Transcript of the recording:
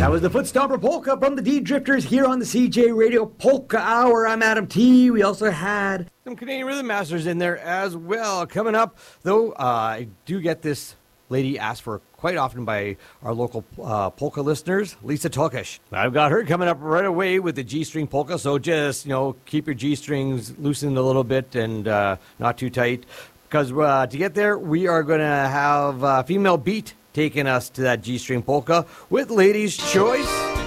That was the Foot Stomper Polka from the D-Drifters here on the CJ Radio Polka Hour. I'm Adam T. We also had some Canadian Rhythm Masters in there as well. Coming up, though, I do get this lady asked for quite often by our local polka listeners, Lisa Tokish. I've got her coming up right away with the G-string polka, so just, keep your G-strings loosened a little bit and not too tight. Because to get there, we are going to have Female Beat taking us to that G-string polka with Ladies' Choice.